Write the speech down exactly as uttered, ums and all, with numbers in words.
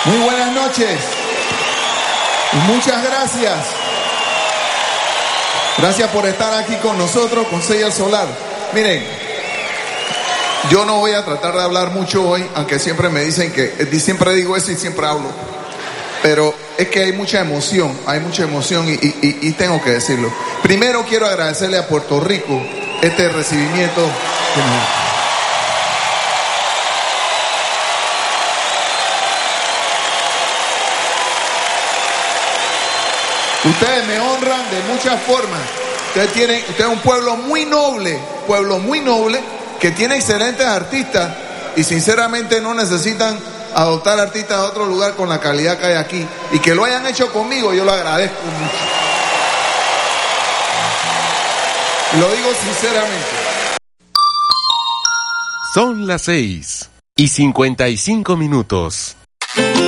Muy buenas noches y muchas gracias. Gracias por estar aquí con nosotros, con Sella Solar. Miren, yo no voy a tratar de hablar mucho hoy, aunque siempre me dicen que, siempre digo eso y siempre hablo. Pero es que hay mucha emoción, hay mucha emoción y, y, y tengo que decirlo. Primero quiero agradecerle a Puerto Rico este recibimiento que nos... Ustedes me honran de muchas formas. Ustedes tienen, ustedes es un pueblo muy noble, pueblo muy noble, que tiene excelentes artistas y sinceramente no necesitan adoptar artistas de otro lugar con la calidad que hay aquí. Y que lo hayan hecho conmigo, yo lo agradezco mucho. Y lo digo sinceramente. Son las seis y cincuenta y cinco minutos.